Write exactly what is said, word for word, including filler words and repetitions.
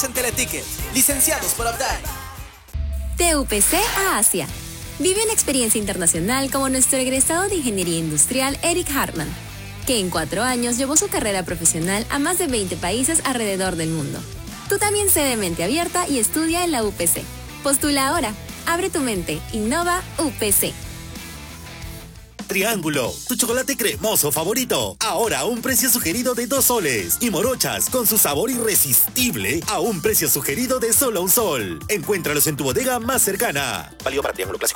En Teleticket, licenciados por Uptime. T U P C a Asia. Vive una experiencia internacional como nuestro egresado de Ingeniería Industrial Eric Hartman, que en cuatro años llevó su carrera profesional a más de veinte países alrededor del mundo. Tú también sé de mente abierta y estudia en la U P C. Postula ahora. Abre tu mente. Innova U P C. Triángulo, tu chocolate cremoso favorito. Ahora a un precio sugerido de dos soles. Y Morochas, con su sabor irresistible, a un precio sugerido de solo un sol. Encuéntralos en tu bodega más cercana. Válido para Triángulo Clásico.